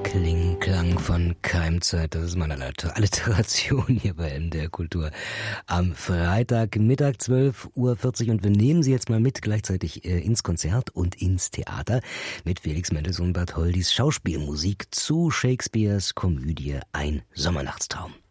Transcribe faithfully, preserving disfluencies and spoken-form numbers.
Kling, Klang von Keimzeit, das ist meine Alliteration hier bei M D R Kultur. Am Freitagmittag zwölf Uhr vierzig und wir nehmen Sie jetzt mal mit gleichzeitig äh, ins Konzert und ins Theater mit Felix Mendelssohn Bartholdys Schauspielmusik zu Shakespeares Komödie Ein Sommernachtstraum.